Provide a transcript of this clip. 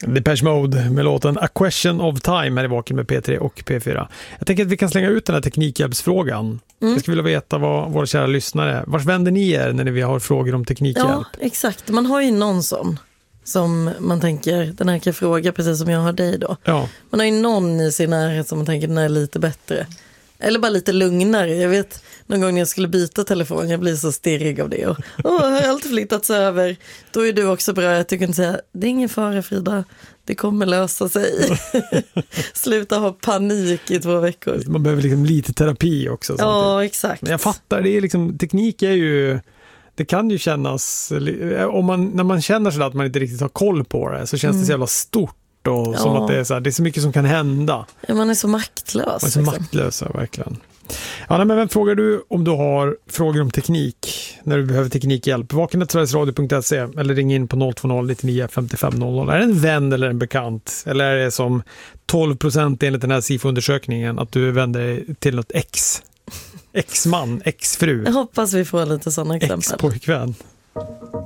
Depeche Mode med låten A Question of Time här i Vaken med P3 och P4. Jag tänker att vi kan slänga ut den här teknikhjälpsfrågan. Jag skulle vilja veta vad våra kära lyssnare, vars vänder ni är när vi har frågor om teknikhjälp? Ja, exakt. Man har ju någon sån som man tänker, den här kan jag fråga precis som jag har dig då. Ja. Man har ju någon i sin närhet som man tänker den är lite bättre. Eller bara lite lugnare. Jag vet, någon gång när jag skulle byta telefon, jag blir så stirrig av det. Och har alltid flyttats över. Då är du också bra att du kan säga, det är ingen fara Frida, det kommer lösa sig. Sluta ha panik i 2 veckor. Man behöver liksom lite terapi också. Samtidigt. Ja, exakt. Men jag fattar, det är liksom, teknik är ju, det kan ju kännas, när man känner så att man inte riktigt har koll på det, så känns det så jävla stort. Och som att det är så mycket som kan hända. Ja, man är så maktlös. Man är så maktlös, verkligen. Ja, men vem frågar du om du har frågor om teknik när du behöver teknikhjälp? Vaken@sverigesradio.se eller ring in på 020-99 55 00. Är det en vän eller en bekant? Eller är det som 12% enligt den här SIFO-undersökningen att du vänder dig till något ex-man, ex-fru? Jag hoppas vi får lite sådana exempel. Ex-pojkvän.